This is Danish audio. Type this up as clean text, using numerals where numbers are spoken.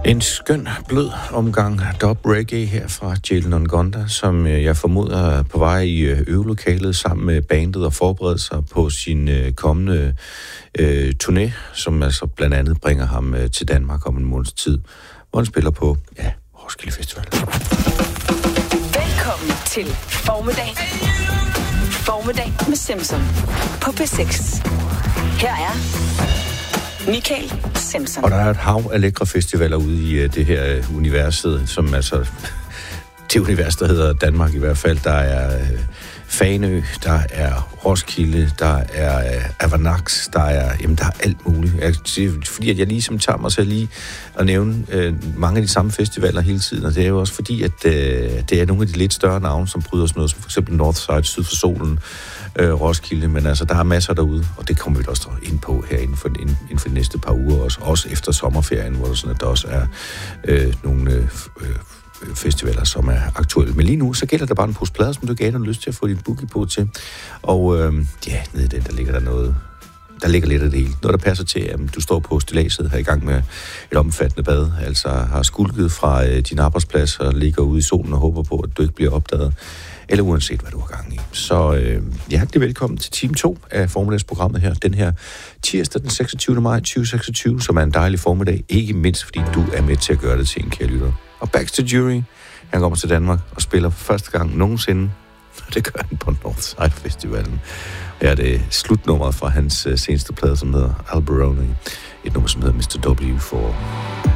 En skøn, blød omgang dub reggae her fra Jalen Ngonda, som jeg formoder er på vej i øvelokalet sammen med bandet og forbereder sig på sin kommende turné, som altså blandt andet bringer ham til Danmark om en måneds tid, hvor han spiller på, Roskilde Festival. Velkommen til Formiddag. Formiddag med Simpson på P6. Her er Michael Simpson. Og der er et hav af lækre festivaler ude i det her universet, som altså det univers, der hedder Danmark i hvert fald. Der er Fanø, der er Roskilde, der er Avanax, der er alt muligt. Fordi at jeg ligesom tager mig selv lige at nævne mange af de samme festivaler hele tiden, og det er jo også fordi, at det er nogle af de lidt større navne, som bryder sådan noget, som for eksempel Northside, Syd for Solen, Roskilde, men altså, der er masser derude, og det kommer vi også ind på her inden for de næste par uger, også efter sommerferien, hvor der, sådan, at der også er nogle festivaler, som er aktuelle. Men lige nu, så gælder der bare en pose plader, som du gav dig lyst til at få din boogie på til. Og nede i den, der ligger der noget. Der ligger lidt af det hele. Noget, der passer til, at du står på stilladset her i gang med et omfattende bad, altså har skulket fra din arbejdsplads og ligger ude i solen og håber på, at du ikke bliver opdaget, eller uanset, hvad du har gang i. Så hjertelig velkommen til time 2 af formiddagsprogrammet her, den her tirsdag den 26. maj 2026, som er en dejlig formiddag, ikke mindst fordi du er med til at gøre det til en kære lytter. Og Baxter Jury, han kommer til Danmark og spiller for første gang nogensinde, og det gør han på Northside Festivalen. Her er det slutnummeret fra hans seneste plade, som hedder Alberoni. Et nummer, som hedder Mr. W4.